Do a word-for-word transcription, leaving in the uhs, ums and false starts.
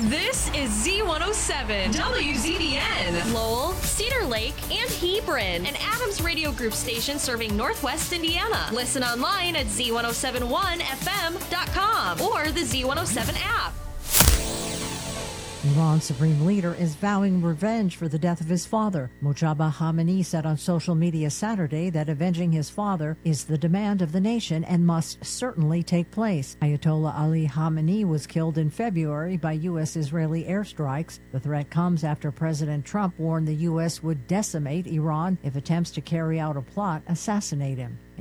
This is Z one oh seven, W Z B N. Lowell, Cedar Lake, and Hebron. An Adams Radio Group station serving Northwest Indiana. Listen online at Z one oh seven one F M dot com or the Z one oh seven app. Iran's supreme leader is vowing revenge for the death of his father. Mojtaba Khamenei said on social media Saturday that avenging his father is the demand of the nation and must certainly take place. Ayatollah Ali Khamenei was killed in February by U S-Israeli airstrikes. The threat comes after President Trump warned the U S would decimate Iran if attempts to carry out a plot assassinate him.